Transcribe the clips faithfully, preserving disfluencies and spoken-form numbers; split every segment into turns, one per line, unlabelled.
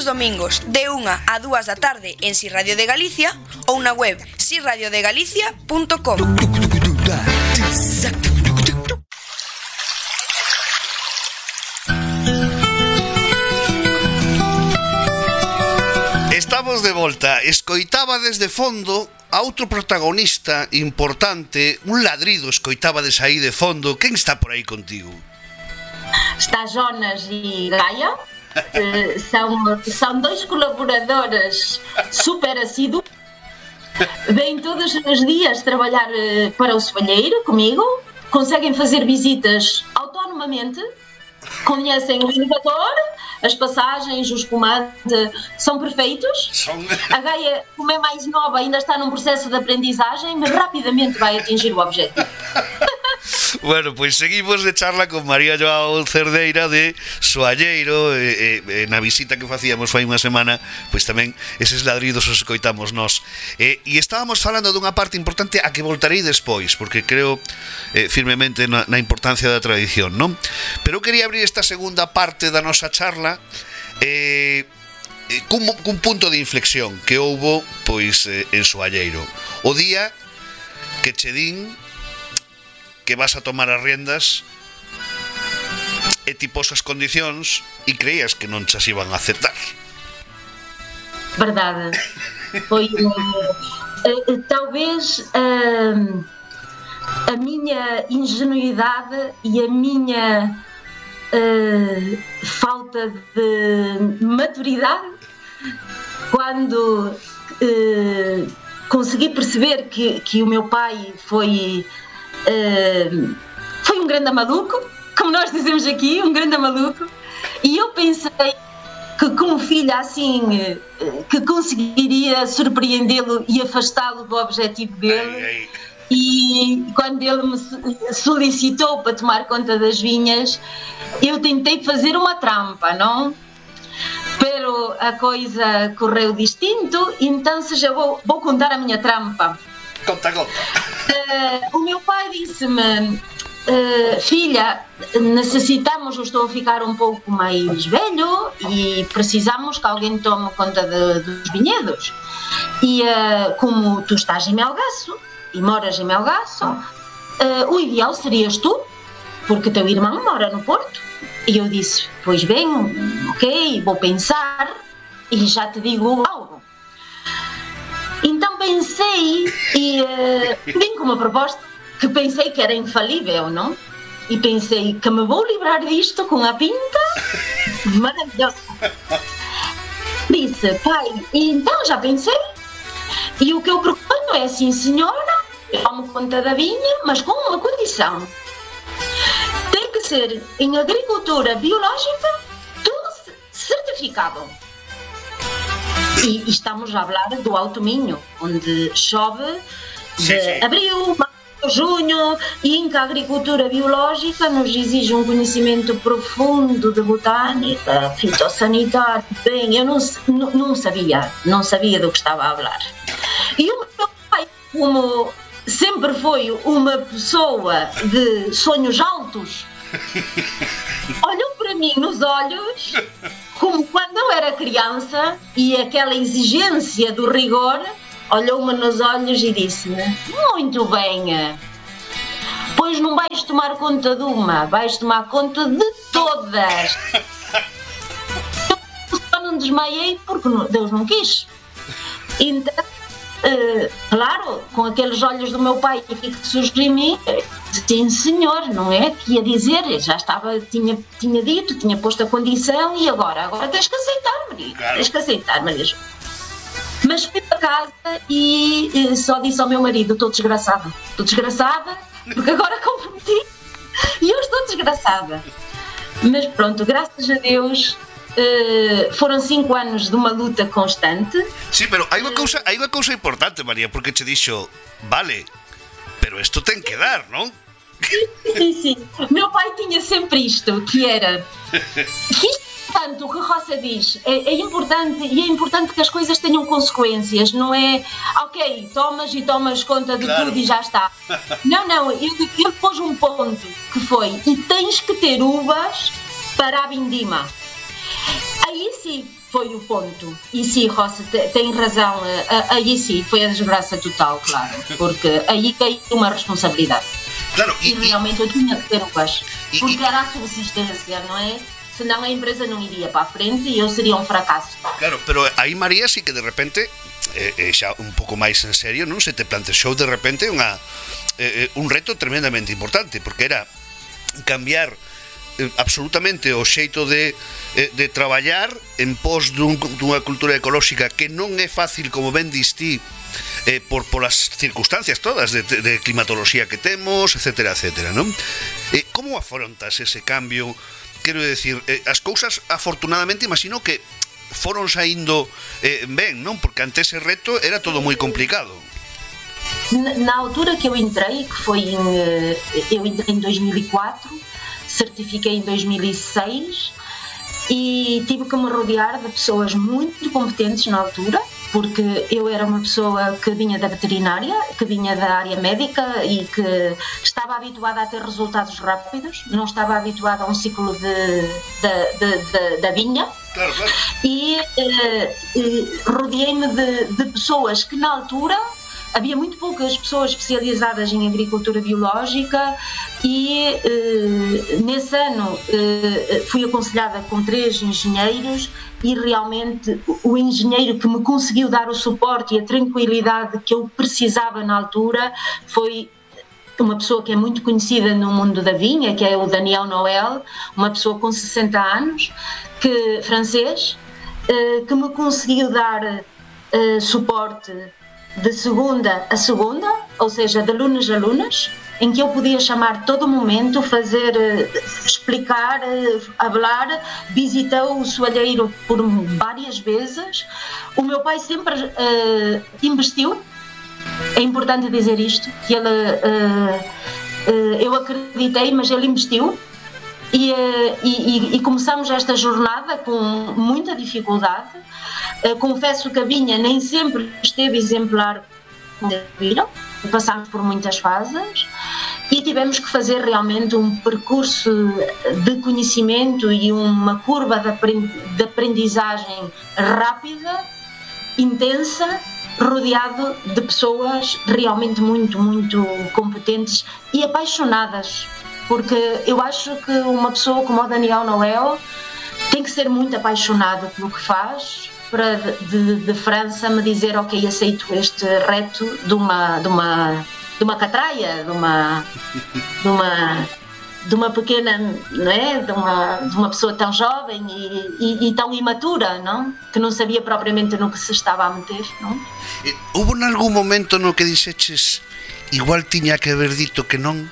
os domingos de unha a dúas da tarde en Si Radio de Galicia ou na web si radio de galicia punto com.
Estamos de volta. Escoitaba desde fondo a outro protagonista importante, un ladrido escoitabades aí de fondo. Quen está por aí contigo?
Está Jonas e Gaia. Uh, são, são dois colaboradores super assíduos. Vêm todos os dias trabalhar uh, para o Soalheiro comigo. Conseguem fazer visitas autonomamente. Conhecem o elevador, as passagens, os comandos, são perfeitos. A Gaia, como é mais nova, ainda está num processo de aprendizagem, mas rapidamente vai atingir o objetivo.
Bueno, pois seguimos de charla con María Joao Cerdeira de Soalleiro e, e, e na visita que facíamos fai unha semana, pois tamén eses ladridos os escoitamos nós. E, e estábamos falando dunha parte importante a que voltarei despois, porque creo eh, firmemente na, na importancia da tradición, non? Pero eu quería abrir esta segunda parte da nosa charla eh, cun, cun punto de inflexión que houbo pois eh, en Soalleiro. O día que che din que vas a tomar as riendas e ti posas condicións e creías que non chas iban a aceptar.
Verdade. Foi uh, talvez uh, a minha ingenuidade e a minha uh, falta de maturidade quando uh, consegui perceber que, que o meu pai foi Uh, foi um grande maluco, como nós dizemos aqui, um grande maluco, e eu pensei que como filha assim uh, que conseguiria surpreendê-lo e afastá-lo do objetivo dele. Ei, ei. E quando ele me solicitou para tomar conta das vinhas, eu tentei fazer uma trampa, não? Pero a coisa correu distinto, então se já vou, vou contar a minha trampa.
Conta, conta.
Uh, o meu pai disse-me, uh, filha, necessitamos, eu estou a ficar um pouco mais velho e precisamos que alguém tome conta de, dos vinhedos. E uh, como tu estás em Melgaço e moras em Melgaço, uh, o ideal serias tu, porque teu irmão mora no Porto. E eu disse, pois bem, ok, vou pensar e já te digo algo. Então pensei e uh, vim com uma proposta que pensei que era infalível, não? E pensei que me vou livrar disto com a pinta maravilhosa. Disse, pai, e então já pensei. E o que eu proponho é, sim senhora, eu tomo conta da vinha, mas com uma condição. Tem que ser em agricultura biológica, tudo certificado. E estamos a falar do Alto Minho, onde chove de sim, sim. abril, maio, junho, e em que a agricultura biológica nos exige um conhecimento profundo de botânica, fitossanitário. Bem, eu não, não, não sabia, não sabia do que estava a falar. E o meu pai, como sempre foi uma pessoa de sonhos altos, olhou para mim nos olhos, como quando eu era criança, e aquela exigência do rigor, olhou-me nos olhos e disse-me, muito bem, pois não vais tomar conta de uma, vais tomar conta de todas. Eu só não desmaiei porque Deus não quis. Então, uh, claro, com aqueles olhos do meu pai que surgiu em mim, sim senhor, não é? Que ia dizer, já estava, tinha, tinha dito, tinha posto a condição e agora, agora tens que aceitar, Maria, claro. Tens que aceitar, Maria. Mas fui para casa e, e só disse ao meu marido, estou desgraçada, estou desgraçada, porque agora comprometi e eu estou desgraçada. Mas pronto, graças a Deus, uh, foram cinco anos de uma luta constante.
Sí, pero hai unha cousa, hai unha cousa importante, María, porque te dixo, vale, pero isto ten que dar, non?
Sim, sim. Meu pai tinha sempre isto, que era que isto, tanto o que a Roça diz é, é importante, e é importante que as coisas tenham consequências, não é ok, tomas e tomas conta de claro. Tudo e já está. Não, não, ele, ele pôs um ponto que foi, e tens que ter uvas para a vindima. Aí sim foi o ponto. E sim, Rossi tem razão. Aí sim, foi a desgraça total, claro. Porque aí caiu uma responsabilidade.
Claro,
e, e realmente eu tinha que ter o paz.
E,
porque
e,
era a subsistência, não é? Senão a empresa não iria para a frente e eu seria um fracasso.
Claro, pero aí, María, sí que de repente, eh, eh, xa un pouco máis en serio, non se te plantexou de repente unha, eh, un reto tremendamente importante, porque era cambiar eh, absolutamente o xeito de, eh, de traballar en pos dun, dunha cultura ecolóxica que non é fácil, como ben distí, eh, por, por as circunstancias todas de, de climatoloxía que temos, etcétera, etcétera, non? Eh, como afrontas ese cambio? Quero decir, eh, as cousas afortunadamente imagino que foron saindo eh, ben, non? Porque ante ese reto era todo moi complicado.
Na, na altura que eu entrei, que foi em, eu entrei em dois mil e quatro, certifiquei em dois mil e seis e tive que me rodear de pessoas muito competentes na altura, porque eu era uma pessoa que vinha da veterinária, que vinha da área médica e que estava habituada a ter resultados rápidos, não estava habituada a um ciclo de, de, de, de, da vinha.
Claro, claro.
E eh, rodeei-me de, de pessoas que na altura havia muito poucas pessoas especializadas em agricultura biológica e eh, nesse ano eh, fui aconselhada com três engenheiros e realmente o engenheiro que me conseguiu dar o suporte e a tranquilidade que eu precisava na altura foi uma pessoa que é muito conhecida no mundo da vinha, que é o Daniel Noel, uma pessoa com sessenta anos, que, francês, eh, que me conseguiu dar eh, suporte de segunda a segunda, ou seja, de lunes a lunes, em que eu podia chamar todo momento, fazer, explicar, falar. Visitou o soalheiro por várias vezes. O meu pai sempre uh, investiu, é importante dizer isto, que ele, uh, uh, eu acreditei, mas ele investiu. E, e, e começamos esta jornada com muita dificuldade. Confesso que a vinha nem sempre esteve exemplar como viram, passámos por muitas fases e tivemos que fazer realmente um percurso de conhecimento e uma curva de aprendizagem rápida, intensa, rodeado de pessoas realmente muito, muito competentes e apaixonadas. Porque eu acho que uma pessoa como o Daniel Noel tem que ser muito apaixonado pelo que faz para de, de França me dizer, ok, aceito este reto de uma, de uma, de uma catraia, de uma, de uma, de uma pequena, não é? De uma, de uma pessoa tão jovem e, e, e tão imatura, não? Que não sabia propriamente no que se estava a meter, não?
Houve en algún momento no que dixeches igual tiña que haber dito que non?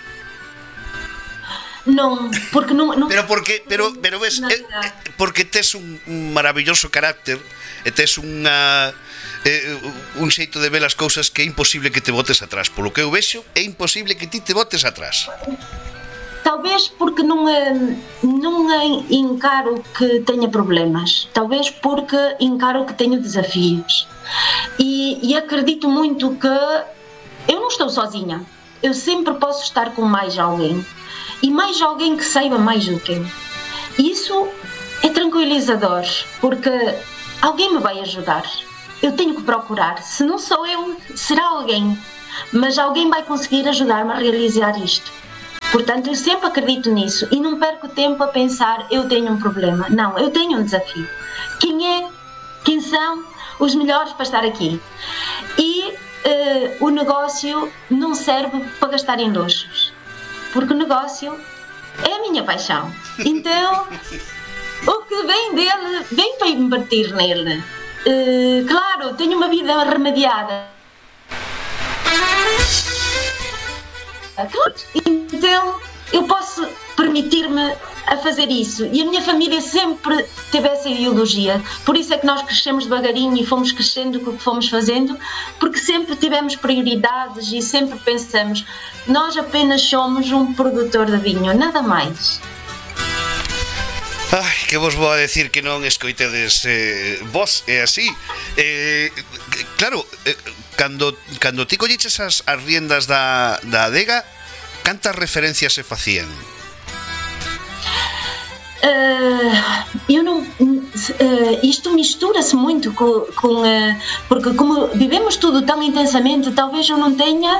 Non, porque non, non
Pero porque, pero, pero ves, eh, porque tes un, un maravilloso carácter e tes unha eh, un xeito de ver as cousas que é imposible que te botes atrás. Polo que eu vexo, é imposible que ti te botes atrás.
Talvez porque non non encaro que teña problemas. Talvez porque encaro que teño desafios. E, e acredito muito que eu não estou sozinha. Eu sempre posso estar com mais alguém. E mais alguém que saiba mais do que eu. Isso é tranquilizador, porque alguém me vai ajudar. Eu tenho que procurar. Se não sou eu, será alguém. Mas alguém vai conseguir ajudar-me a realizar isto. Portanto, eu sempre acredito nisso e não perco tempo a pensar, eu tenho um problema. Não, eu tenho um desafio. Quem é? Quem são os melhores para estar aqui? E uh, o negócio não serve para gastar em luxos. Porque o negócio é a minha paixão. Então, o que vem dele, vem para invertir nele. Uh, claro, tenho uma vida remediada. Então, eu posso permitir-me a fazer isso. E a minha família sempre teve essa ideologia. Por isso é que nós crescemos devagarinho e fomos crescendo com o que fomos fazendo, porque sempre tivemos prioridades e sempre pensamos, nós apenas somos um produtor de vinho, nada mais.
Ai, que vos vou a decir que non escoitedes eh, vos, é así. Eh, claro, eh, cando, cando ti colliches as, as riendas da, da adega, cantas referencias se facían?
Uh, eu não, uh, isto mistura-se muito com, com uh, porque como vivemos tudo tão intensamente, talvez eu não tenha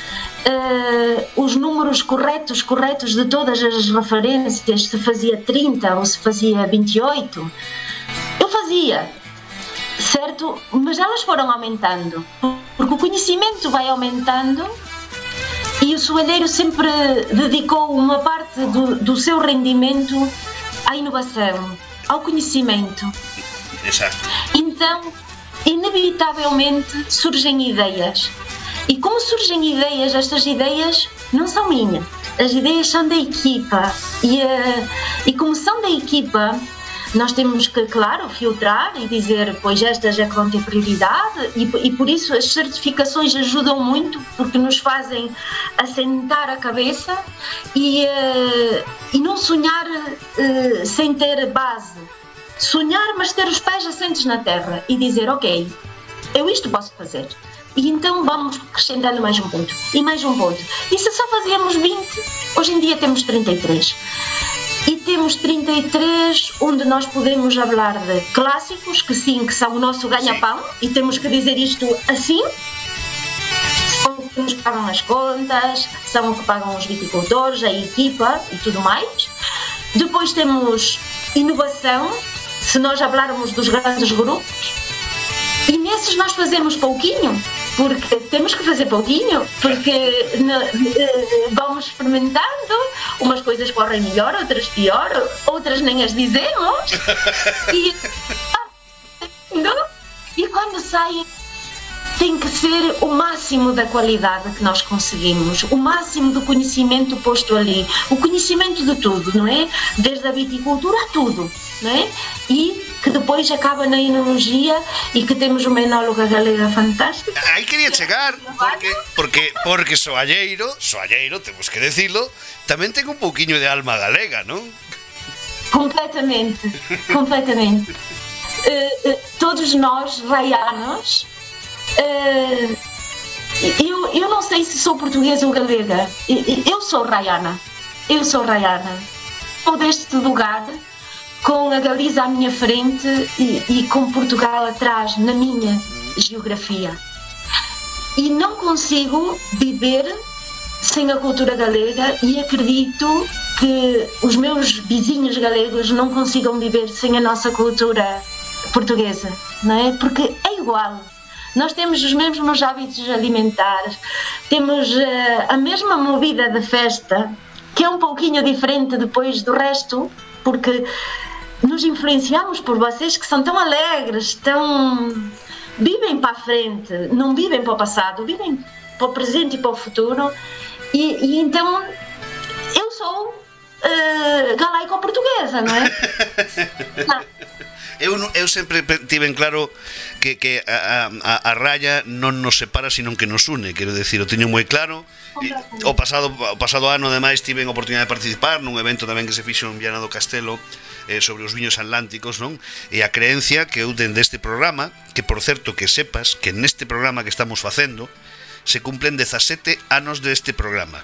uh, os números corretos, corretos de todas as referências, se fazia trinta ou se fazia vinte e oito. Eu fazia, certo? Mas elas foram aumentando, porque o conhecimento vai aumentando e o soalheiro sempre dedicou uma parte do, do seu rendimento à inovação, ao conhecimento.
Exato.
Então, inevitavelmente surgem ideias. E como surgem ideias, estas ideias não são minhas, as ideias são da equipa. E, uh, e como são da equipa, nós temos que, claro, filtrar e dizer, pois estas é que vão ter prioridade, e, e por isso as certificações ajudam muito, porque nos fazem assentar a cabeça e, uh, e não sonhar uh, sem ter base. Sonhar, mas ter os pés assentes na terra e dizer, ok, eu isto posso fazer. E então vamos acrescentando mais um ponto, e mais um ponto. E se só fazíamos vinte, hoje em dia temos trinta e três. E temos trinta e três onde nós podemos falar de clássicos, que sim, que são o nosso ganha-pão, e temos que dizer isto assim. São os que nos pagam as contas, são os que pagam os viticultores, a equipa e tudo mais. Depois temos inovação, se nós falarmos dos grandes grupos. E nesses nós fazemos pouquinho, porque temos que fazer pouquinho, porque vamos experimentando, umas coisas correm melhor, outras pior, outras nem as dizemos, e, não? E quando sai tem que ser o máximo da qualidade que nós conseguimos, o máximo do conhecimento posto ali, o conhecimento de tudo, não é? Desde a viticultura a tudo, não é? E que depois acaba na enologia e que temos uma enóloga galega fantástica.
Aí quería chegar, porque porque porque Soalleiro, Soalleiro, temos que decirlo, tamén ten un pouquiño de alma galega, non?
Completamente, completamente. Uh, uh, todos nós, raianos, uh, eu, eu não sei se sou portuguesa ou galega, eu sou raiana, eu sou raiana. Sou deste lugar, com a Galiza à minha frente e, e com Portugal atrás, na minha geografia. E não consigo viver sem a cultura galega e acredito que os meus vizinhos galegos não consigam viver sem a nossa cultura portuguesa, não é? Porque é igual. Nós temos os mesmos hábitos alimentares, temos uh, a mesma movida de festa, que é um pouquinho diferente depois do resto, porque nos influenciamos por vocês que são tão alegres, tão... vivem para a frente, não vivem para o passado, vivem para o presente e para o futuro. E, e então eu sou uh, galaico-portuguesa, não é? Não.
Eu, eu sempre tive en claro que, que a, a, a raya non nos separa, sino que nos une, quero decir, o teño moi claro. O pasado, o pasado ano, ademais, tive a oportunidade de participar nun evento tamén que se fixo en Viana do Castelo eh, sobre os viños atlánticos, non? E a creencia que eu den deste programa, que por certo que sepas que neste programa que estamos facendo se cumplen dezasete anos deste programa.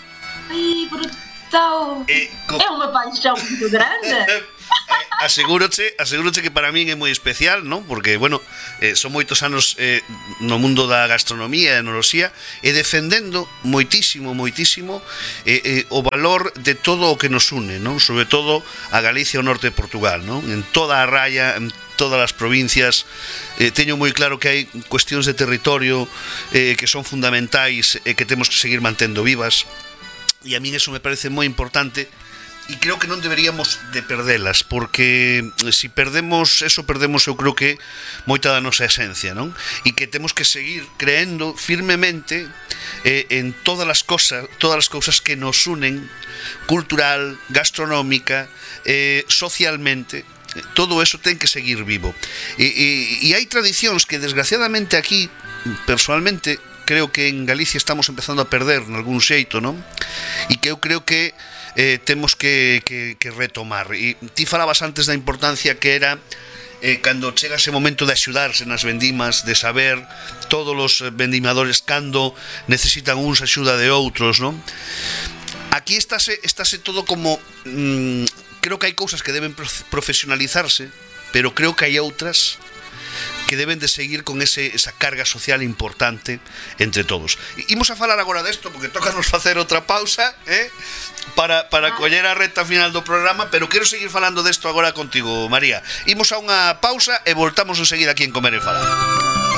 Ai, brutal!
Eh, co...
É unha paixón muito grande.
Asegúroche, asegúroche que para min é moi especial, non? Porque, bueno, eh, son moitos anos eh, no mundo da gastronomía e enoloxía e defendendo moitísimo, moitísimo eh, eh, o valor de todo o que nos une, non? Sobre todo a Galicia e o norte de Portugal, non? En toda a raya, en todas as provincias, eh, teño moi claro que hai cuestións de territorio eh, que son fundamentais e que temos que seguir mantendo vivas, e a min eso me parece moi importante. E creo que non deberíamos de perdelas, porque se perdemos eso, perdemos, eu creo que moita da nosa esencia, non? E que temos que seguir creendo firmemente eh, en todas as cosas, todas as cousas que nos unen, cultural, gastronómica, eh, socialmente. Todo eso ten que seguir vivo. E, e, e hai tradicións que desgraciadamente aquí, personalmente, creo que en Galicia estamos empezando a perder en algún xeito, non? E que eu creo que Eh, temos que, que, que retomar. E ti falabas antes da importancia que era eh, cando chega ese momento de axudarse nas vendimas, de saber todos os vendimadores cando necesitan uns axuda de outros, non? Aquí estáse, estáse todo como mm, creo que hai cousas que deben profesionalizarse pero creo que hai outras que deben de seguir con ese, esa carga social importante entre todos. Imos a falar agora desto, porque tócanos facer outra pausa, eh? para, para coller a recta final do programa, pero quero seguir falando desto agora contigo, María. Imos a unha pausa e voltamos enseguida aquí en Comer e Falar.